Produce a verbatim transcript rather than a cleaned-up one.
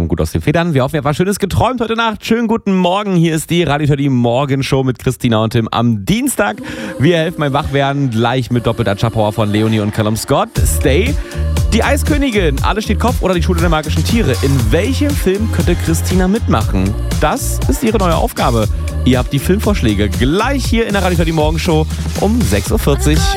kommt gut aus den Federn. Wir hoffen, ihr habt was Schönes geträumt heute Nacht. Schönen guten Morgen. Hier ist die Radio Teddy Morgenshow mit Christina und Tim am Dienstag. Wir helfen beim Wachwerden gleich mit doppelter Chop-Power von Leonie und Callum Scott. Stay. Die Eiskönigin, Alles steht Kopf oder die Schule der magischen Tiere. In welchem Film könnte Christina mitmachen? Das ist ihre neue Aufgabe. Ihr habt die Filmvorschläge gleich hier in der Radio Teddy Morgenshow um sechs Uhr vierzig.